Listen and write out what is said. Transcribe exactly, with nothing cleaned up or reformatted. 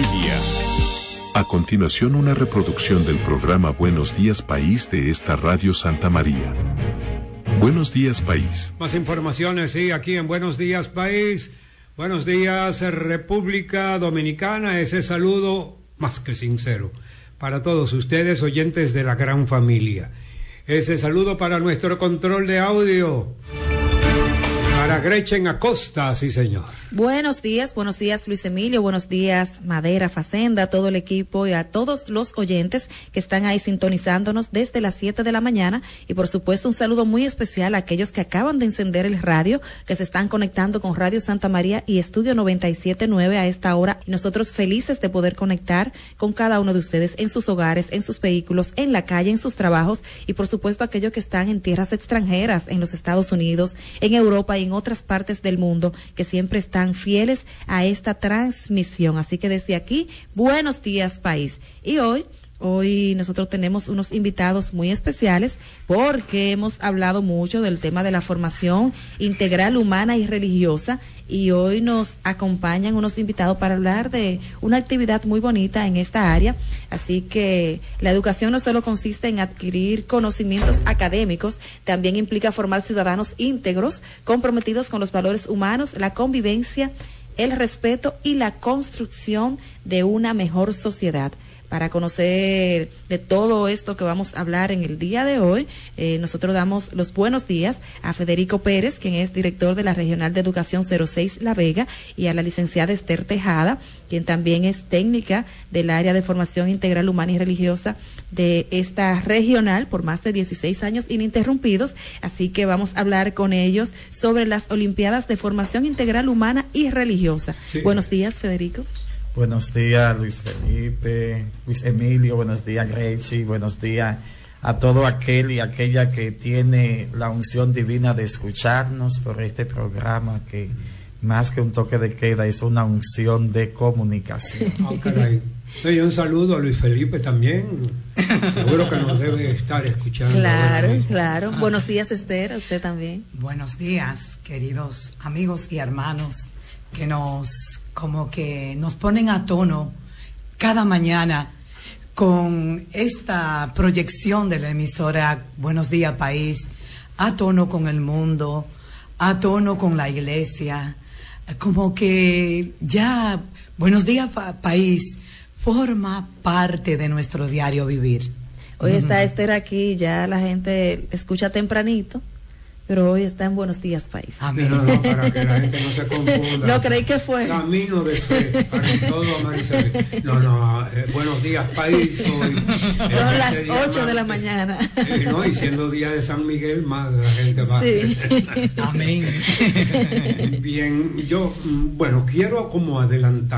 Familia. A continuación, una reproducción del programa Buenos Días País de esta Radio Santa María. Buenos Días País. Más informaciones, sí, aquí en Buenos Días País. Buenos días, República Dominicana. Ese saludo más que sincero para todos ustedes, oyentes de la gran familia. Ese saludo para nuestro control de audio, para Gretchen Acosta, sí señor. Buenos días, buenos días Luis Emilio, buenos días Madera, Facenda, a todo el equipo y a todos los oyentes que están ahí sintonizándonos desde las siete de la mañana, y por supuesto un saludo muy especial a aquellos que acaban de encender el radio, que se están conectando con Radio Santa María y Estudio noventa y siete punto nueve a esta hora, y nosotros felices de poder conectar con cada uno de ustedes en sus hogares, en sus vehículos, en la calle, en sus trabajos, y por supuesto aquellos que están en tierras extranjeras, en los Estados Unidos, en Europa y en otras partes del mundo, que siempre están fieles a esta transmisión. Así que desde aquí, buenos días país. Y hoy, hoy nosotros tenemos unos invitados muy especiales porque hemos hablado mucho del tema de la formación integral humana y religiosa, y hoy nos acompañan unos invitados para hablar de una actividad muy bonita en esta área. Así que la educación no solo consiste en adquirir conocimientos académicos, también implica formar ciudadanos íntegros, comprometidos con los valores humanos, la convivencia, el respeto y la construcción de una mejor sociedad. Para conocer de todo esto que vamos a hablar en el día de hoy, eh, nosotros damos los buenos días a Federico Pérez, quien es director de la Regional de Educación cero seis La Vega, y a la licenciada Esther Tejada, quien también es técnica del área de formación integral humana y religiosa de esta regional por más de dieciséis años ininterrumpidos. Así que vamos a hablar con ellos sobre las Olimpiadas de Formación Integral Humana y Religiosa. Sí. Buenos días, Federico. Buenos días, Luis Felipe, Luis Emilio, buenos días, Grechi, buenos días a todo aquel y aquella que tiene la unción divina de escucharnos por este programa que más que un toque de queda es una unción de comunicación. Oh, caray. Y un saludo a Luis Felipe también, seguro que nos debe estar escuchando. Claro, claro. Buenos días, Esther, a usted también. Buenos días, queridos amigos y hermanos que nos como que nos ponen a tono cada mañana con esta proyección de la emisora Buenos Días País, a tono con el mundo, a tono con la iglesia, como que ya Buenos Días País forma parte de nuestro diario vivir. Hoy está uh-huh. Esther aquí, ya la gente escucha tempranito, pero hoy está en Buenos Días País. Amén. No, no, para que la gente no se confunda. No creí que fue. Camino de fe, para todo amanecer. No, no, eh, Buenos Días País hoy. Son las ocho de la mañana. Eh, no, y siendo día de San Miguel, más la gente va. Sí. Amén. Bien, yo, bueno, quiero como adelantar